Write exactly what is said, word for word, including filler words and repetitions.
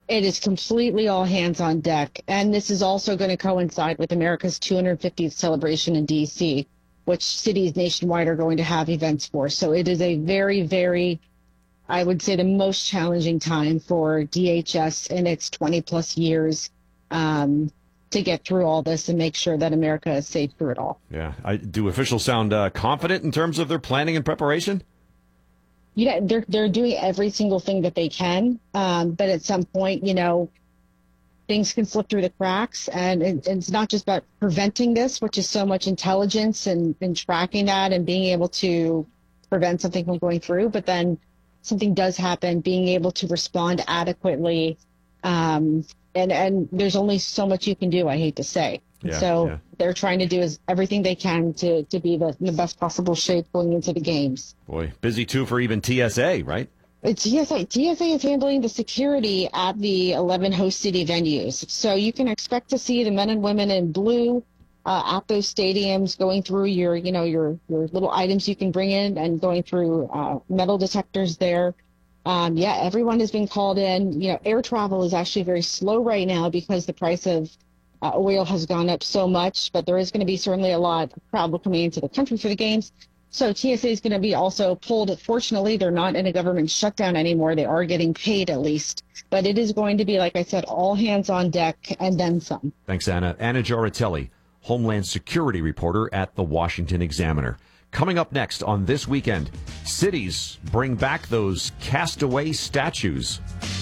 It is completely all hands on deck. And this is also going to coincide with America's two hundred fiftieth celebration in D C, which cities nationwide are going to have events for. So it is a very, very, I would say, the most challenging time for D H S in its twenty plus years um, to get through all this and make sure that America is safe through it all. Yeah. I, do officials sound uh, confident in terms of their planning and preparation? Yeah, they're they're doing every single thing that they can, um, but at some point, you know, things can slip through the cracks, and it, it's not just about preventing this, which is so much intelligence and, and tracking that and being able to prevent something from going through, but then something does happen, being able to respond adequately, um, and and there's only so much you can do. I hate to say. Yeah, so yeah. they're trying to do is everything they can to, to be the, in the best possible shape going into the games. Boy, busy too for even T S A, right? It's T S A. T S A is handling the security at the eleven host city venues. So you can expect to see the men and women in blue uh, at those stadiums going through your, you know, your, your little items you can bring in and going through uh, metal detectors there. Um, yeah, everyone has been called in. You know, air travel is actually very slow right now because the price of Uh, oil has gone up so much, but there is going to be certainly a lot of travel coming into the country for the games. So T S A is going to be also pulled. Fortunately, they're not in a government shutdown anymore. They are getting paid at least. But it is going to be, like I said, all hands on deck and then some. Thanks, Anna. Anna Giaratelli, Homeland Security reporter at the Washington Examiner. Coming up next on This Weekend, cities bring back those castaway statues.